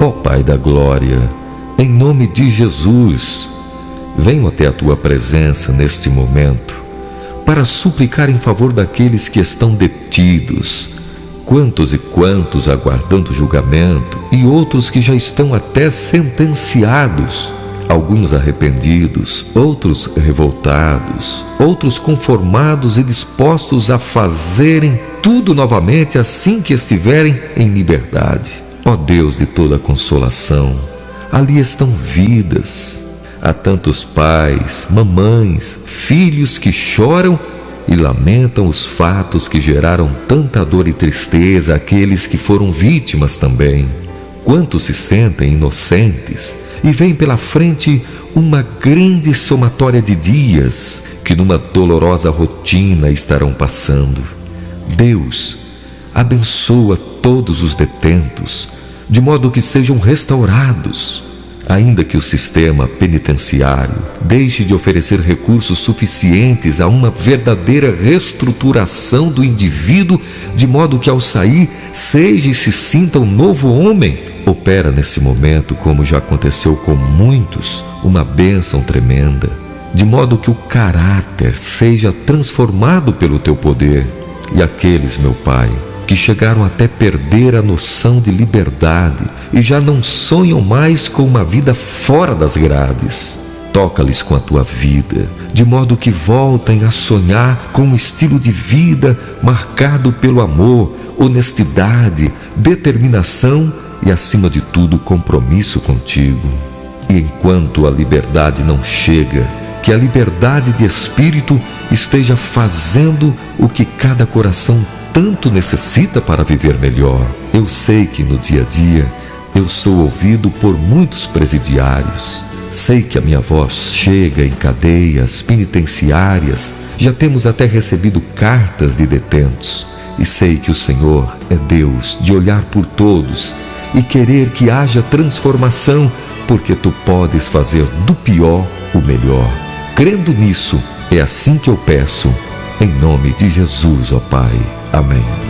Ó Pai da glória, em nome de Jesus, venho até a tua presença neste momento para suplicar em favor daqueles que estão detidos, quantos e quantos aguardando julgamento, e outros que já estão até sentenciados, alguns arrependidos, outros revoltados, outros conformados e dispostos a fazerem tudo novamente assim que estiverem em liberdade. Ó Deus de toda consolação, ali estão vidas. Há tantos pais, mamães, filhos que choram e lamentam os fatos que geraram tanta dor e tristeza àqueles que foram vítimas também. Quantos se sentem inocentes e veem pela frente uma grande somatória de dias que numa dolorosa rotina estarão passando. Deus, abençoa todos os detentos, de modo que sejam restaurados, ainda que o sistema penitenciário deixe de oferecer recursos suficientes a uma verdadeira reestruturação do indivíduo, de modo que ao sair seja e se sinta um novo homem. Opera nesse momento, como já aconteceu com muitos, uma bênção tremenda, de modo que o caráter seja transformado pelo teu poder. E aqueles, meu Pai, que chegaram até perder a noção de liberdade e já não sonham mais com uma vida fora das grades, toca-lhes com a tua vida, de modo que voltem a sonhar com um estilo de vida marcado pelo amor, honestidade, determinação e, acima de tudo, compromisso contigo. E enquanto a liberdade não chega, que a liberdade de espírito esteja fazendo o que cada coração tanto necessita para viver melhor. Eu sei que no dia a dia eu sou ouvido por muitos presidiários. Sei que a minha voz chega em cadeias penitenciárias. Já temos até recebido cartas de detentos. E sei que o Senhor é Deus de olhar por todos e querer que haja transformação, porque tu podes fazer do pior o melhor. Crendo nisso, é assim que eu peço, em nome de Jesus, ó Pai. Amém.